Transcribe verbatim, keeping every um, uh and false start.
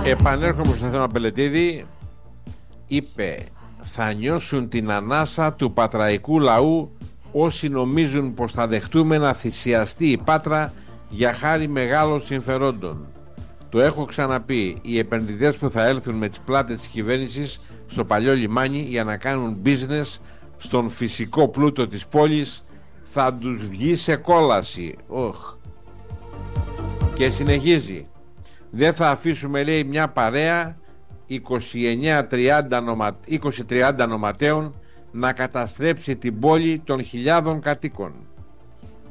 Επανέρχομαι στο θέμα Πελετίδη. Είπε: θα νιώσουν την ανάσα του πατραϊκού λαού όσοι νομίζουν πως θα δεχτούμε να θυσιαστεί η Πάτρα για χάρη μεγάλων συμφερόντων. Το έχω ξαναπεί, οι επενδυτές που θα έλθουν με τις πλάτες της κυβέρνησης στο παλιό λιμάνι για να κάνουν business στον φυσικό πλούτο της πόλης θα τους βγει σε κόλαση. Οχ. Και συνεχίζει: δεν θα αφήσουμε, λέει, μια παρέα είκοσι εννιά τριάντα νοματέων να καταστρέψει την πόλη των χιλιάδων κατοίκων.